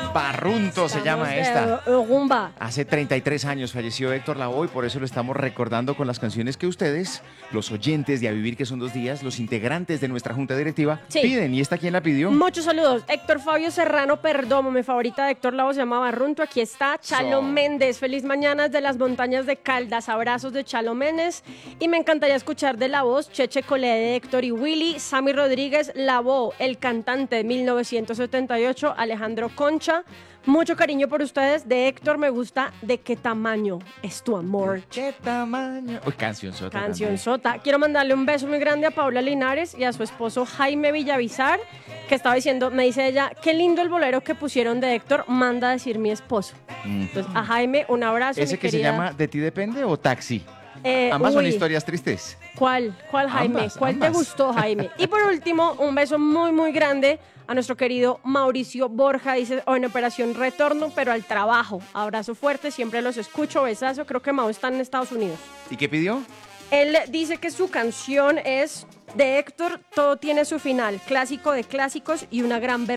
Barrunto se llama esta. Rumba. Hace 33 años falleció Héctor Lavoe y por eso lo estamos recordando con las canciones que ustedes, los oyentes de A Vivir que son 2 días, los integrantes de nuestra junta directiva, Sí. piden. ¿Y esta quién la pidió? Muchos saludos. Héctor Fabio Serrano Perdomo, mi favorita de Héctor Lavoe se llama Barrunto. Aquí está Chalo Méndez. Feliz mañana desde las montañas de Caldas. Abrazos de Chalo Méndez. Y me encantaría escuchar de la voz Cheche Colé de Héctor y Willy, Sammy Rodríguez, Lavoe, el cantante de 1978, Alejandro Concha. Mucho cariño por ustedes. De Héctor me gusta ¿De qué tamaño es tu amor? ¿Qué tamaño? Uy, canción sota. Canción sota. Quiero mandarle un beso muy grande a Paula Linares y a su esposo Jaime Villavizar, que estaba diciendo, me dice ella, qué lindo el bolero que pusieron de Héctor, manda a decir mi esposo. Entonces, a Jaime, un abrazo. ¿Ese mi que se querida. llama De ti depende o Taxi? Ambas son historias tristes. ¿Cuál Jaime? Ambas, ¿Cuál ambas. te gustó, Jaime? Y por último, un beso muy, muy grande a nuestro querido Mauricio Borja. Dice, en Operación Retorno, pero al trabajo. Abrazo fuerte, siempre los escucho, besazo. Creo que Mau está en Estados Unidos. ¿Y qué pidió? Él dice que su canción es de Héctor, Todo tiene su final, clásico de clásicos y una gran versión.